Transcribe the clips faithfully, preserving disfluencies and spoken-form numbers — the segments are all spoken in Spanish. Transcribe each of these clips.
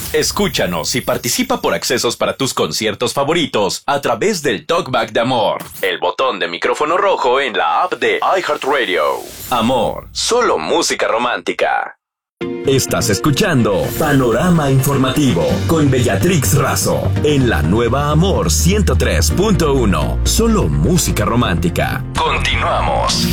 Escúchanos y participa por accesos para tus conciertos favoritos a través del Talkback de Amor, el botón de micrófono rojo en la app de iHeartRadio. Amor, solo música romántica. Estás escuchando Panorama Informativo con Bellatrix Razo en la nueva Amor ciento tres punto uno. Solo música romántica. Continuamos.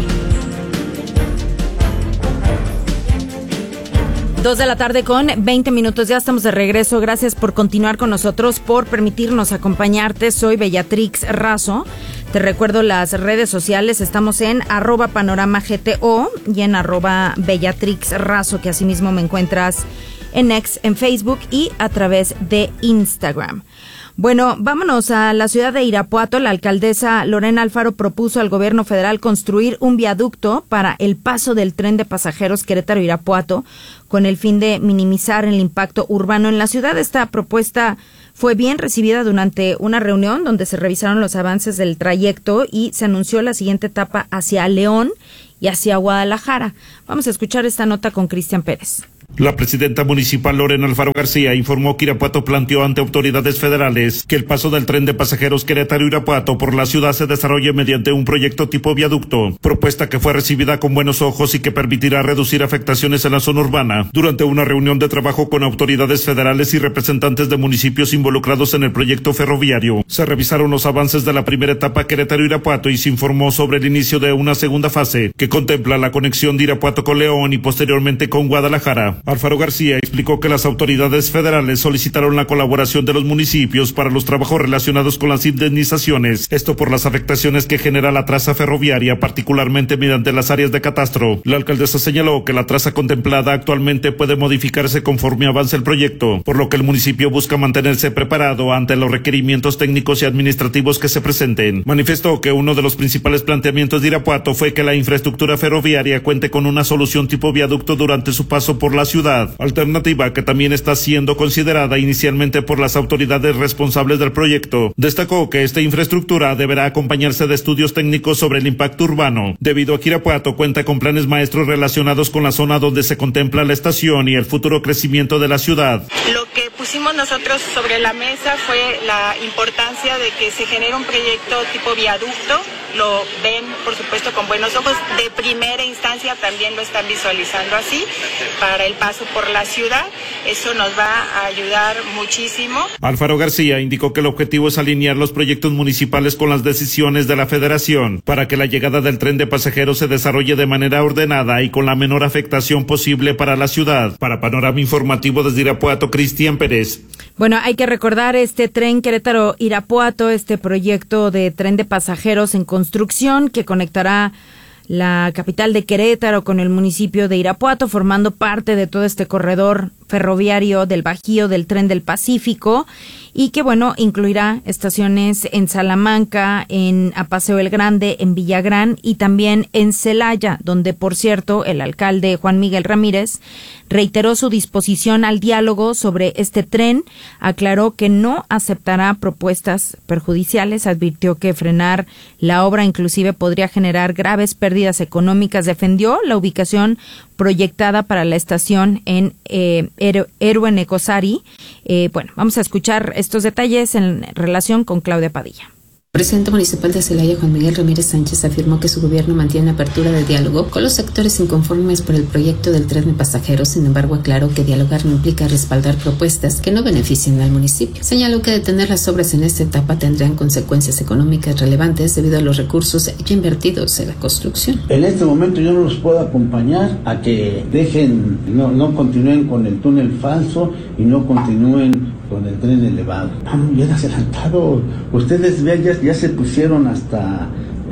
Dos de la tarde con veinte minutos, ya estamos de regreso. Gracias por continuar con nosotros, por permitirnos acompañarte. Soy Bellatrix Razo. Te recuerdo las redes sociales, estamos en arroba panorama G T O y en arroba Bellatrix Razo, que asimismo me encuentras en X, en Facebook y a través de Instagram. Bueno, vámonos a la ciudad de Irapuato. La alcaldesa Lorena Alfaro propuso al gobierno federal construir un viaducto para el paso del tren de pasajeros Querétaro-Irapuato con el fin de minimizar el impacto urbano en la ciudad. Esta propuesta fue bien recibida durante una reunión donde se revisaron los avances del trayecto y se anunció la siguiente etapa hacia León y hacia Guadalajara. Vamos a escuchar esta nota con Cristian Pérez. La presidenta municipal Lorena Alfaro García informó que Irapuato planteó ante autoridades federales que el paso del tren de pasajeros Querétaro-Irapuato por la ciudad se desarrolle mediante un proyecto tipo viaducto, propuesta que fue recibida con buenos ojos y que permitirá reducir afectaciones en la zona urbana. Durante una reunión de trabajo con autoridades federales y representantes de municipios involucrados en el proyecto ferroviario, se revisaron los avances de la primera etapa Querétaro-Irapuato y se informó sobre el inicio de una segunda fase que contempla la conexión de Irapuato con León y posteriormente con Guadalajara. Alfaro García explicó que las autoridades federales solicitaron la colaboración de los municipios para los trabajos relacionados con las indemnizaciones, esto por las afectaciones que genera la traza ferroviaria, particularmente mediante las áreas de catastro. La alcaldesa señaló que la traza contemplada actualmente puede modificarse conforme avance el proyecto, por lo que el municipio busca mantenerse preparado ante los requerimientos técnicos y administrativos que se presenten. Manifestó que uno de los principales planteamientos de Irapuato fue que la infraestructura ferroviaria cuente con una solución tipo viaducto durante su paso por la ciudad, alternativa que también está siendo considerada inicialmente por las autoridades responsables del proyecto. Destacó que esta infraestructura deberá acompañarse de estudios técnicos sobre el impacto urbano, debido a que Irapuato cuenta con planes maestros relacionados con la zona donde se contempla la estación y el futuro crecimiento de la ciudad. Lo que pusimos nosotros sobre la mesa fue la importancia de que se genere un proyecto tipo viaducto. Lo ven, por supuesto, con buenos ojos. De primera instancia también lo están visualizando así para el paso por la ciudad. Eso nos va a ayudar muchísimo. Alfaro García indicó que el objetivo es alinear los proyectos municipales con las decisiones de la federación para que la llegada del tren de pasajeros se desarrolle de manera ordenada y con la menor afectación posible para la ciudad. Para Panorama Informativo desde Irapuato, Cristian Pérez. Bueno, hay que recordar este tren Querétaro-Irapuato, este proyecto de tren de pasajeros en construcción que conectará la capital de Querétaro con el municipio de Irapuato, formando parte de todo este corredor ferroviario del Bajío del Tren del Pacífico, y que, bueno, incluirá estaciones en Salamanca, en Apaseo el Grande, en Villagrán y también en Celaya, donde, por cierto, el alcalde Juan Miguel Ramírez reiteró su disposición al diálogo sobre este tren, aclaró que no aceptará propuestas perjudiciales, advirtió que frenar la obra inclusive podría generar graves pérdidas económicas, defendió la ubicación proyectada para la estación en eh, Héroe Necosari. Eh, bueno, vamos a escuchar estos detalles en relación con Claudia Padilla. El presidente municipal de Celaya, Juan Miguel Ramírez Sánchez, afirmó que su gobierno mantiene apertura de diálogo con los sectores inconformes por el proyecto del tren de pasajeros. Sin embargo, aclaró que dialogar no implica respaldar propuestas que no beneficien al municipio. Señaló que detener las obras en esta etapa tendrían consecuencias económicas relevantes debido a los recursos ya invertidos en la construcción. En este momento yo no los puedo acompañar a que dejen, no, no continúen con el túnel falso y no continúen con el tren elevado. Estamos bien adelantados. Ustedes vean, ya, ya se pusieron hasta,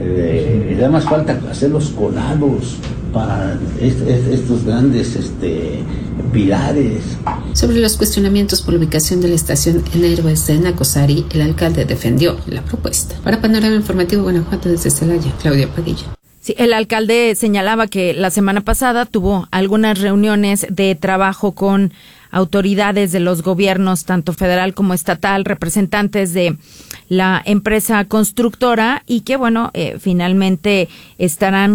eh, ya más falta hacer los colados para est, est, estos grandes este, pilares. Sobre los cuestionamientos por la ubicación de la estación en Héroes de Nacosari, el alcalde defendió la propuesta. Para Panorama Informativo Guanajuato desde Celaya, Claudia Padilla. Sí, el alcalde señalaba que la semana pasada tuvo algunas reuniones de trabajo con autoridades de los gobiernos, tanto federal como estatal, representantes de la empresa constructora, y que, bueno, eh, finalmente estarán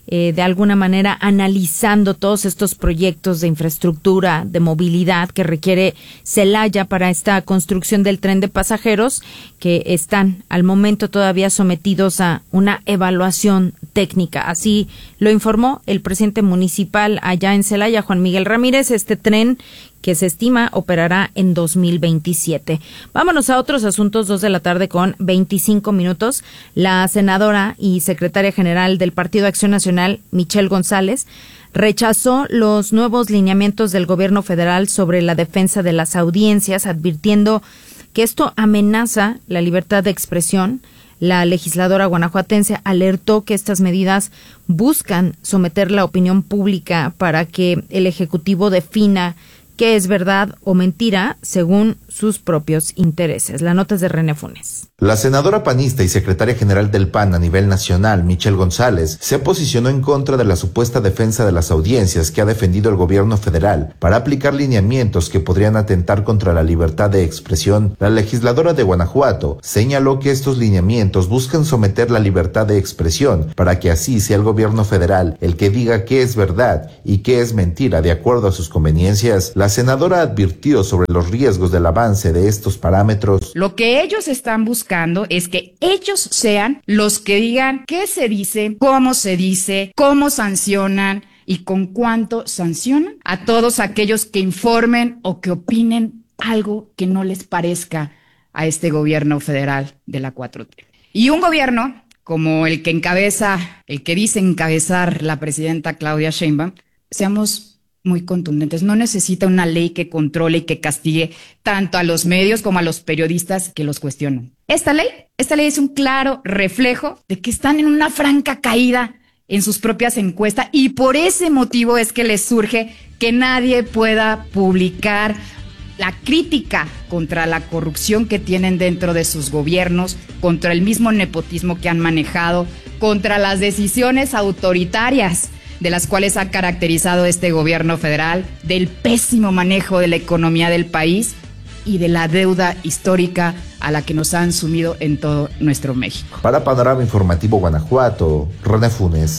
eh, de alguna manera analizando todos estos proyectos de infraestructura, de movilidad que requiere Celaya para esta construcción del tren de pasajeros, que están al momento todavía sometidos a una evaluación técnica. Así lo informó el presidente municipal allá en Celaya, Juan Miguel Ramírez. Este tren, que se estima operará en dos mil veintisiete. Vámonos a otros asuntos, dos de la tarde con veinticinco minutos. La senadora y secretaria general del Partido Acción Nacional, Michelle González, rechazó los nuevos lineamientos del gobierno federal sobre la defensa de las audiencias, advirtiendo que esto amenaza la libertad de expresión. La legisladora guanajuatense alertó que estas medidas buscan someter la opinión pública para que el Ejecutivo defina qué es verdad o mentira según sus propios intereses. La nota es de René Funes. La senadora panista y secretaria general del P A N a nivel nacional, Michelle González, se posicionó en contra de la supuesta defensa de las audiencias que ha defendido el gobierno federal para aplicar lineamientos que podrían atentar contra la libertad de expresión. La legisladora de Guanajuato señaló que estos lineamientos buscan someter la libertad de expresión para que así sea el gobierno federal el que diga qué es verdad y qué es mentira de acuerdo a sus conveniencias. La senadora advirtió sobre los riesgos del avance de estos parámetros. Lo que ellos están buscando es que ellos sean los que digan qué se dice, cómo se dice, cómo sancionan y con cuánto sancionan a todos aquellos que informen o que opinen algo que no les parezca a este gobierno federal de la cuatro T. Y un gobierno como el que encabeza, el que dice encabezar la presidenta Claudia Sheinbaum, seamos muy contundentes. No necesita una ley que controle y que castigue tanto a los medios como a los periodistas que los cuestionan. Esta ley, esta ley es un claro reflejo de que están en una franca caída en sus propias encuestas y por ese motivo es que les surge que nadie pueda publicar la crítica contra la corrupción que tienen dentro de sus gobiernos, contra el mismo nepotismo que han manejado, contra las decisiones autoritarias de las cuales ha caracterizado este gobierno federal, del pésimo manejo de la economía del país y de la deuda histórica a la que nos han sumido en todo nuestro México. Para Panorama Informativo Guanajuato, René Funes.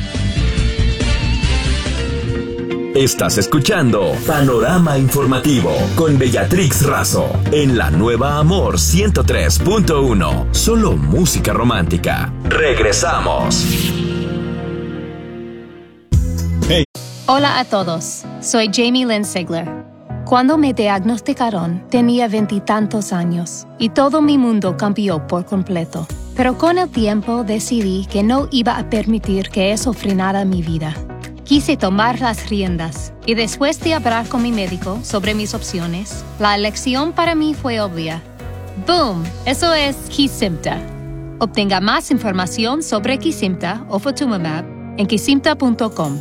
Estás escuchando Panorama Informativo con Bellatrix Razo en la nueva Amor ciento tres punto uno. Solo música romántica. Regresamos. Hey. Hola a todos, soy Jamie Lynn Sigler. Cuando me diagnosticaron tenía veintitantos años y todo mi mundo cambió por completo. Pero con el tiempo decidí que no iba a permitir que eso frenara mi vida. Quise tomar las riendas y después de hablar con mi médico sobre mis opciones, la elección para mí fue obvia. ¡Boom! Eso es Kesimpta. Obtenga más información sobre Kesimpta o Ofatumumab en kesimpta punto com.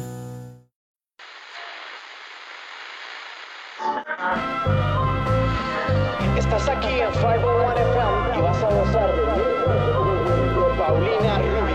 Estás aquí en cinco cero uno F M y vas a gozar de Paulina Rubio.